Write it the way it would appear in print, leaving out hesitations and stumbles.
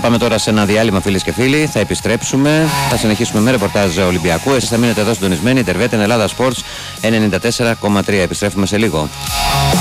πάμε τώρα σε ένα διάλειμμα, φίλες και φίλοι. Θα επιστρέψουμε, θα συνεχίσουμε με ρεπορτάζ Ολυμπιακού. Εσείς θα μείνετε εδώ συντονισμένοι. Τερβέτεν Ελλάδα Sports 94,3. Επιστρέφουμε σε λίγο.